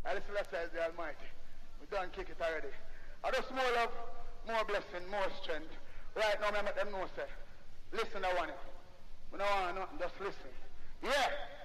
I Selassie is the Almighty. We done kick it already. I just more love, more blessing, more strength. Right now, I make them know, say, listen, I want it. I don't want nothing, just listen. Yeah.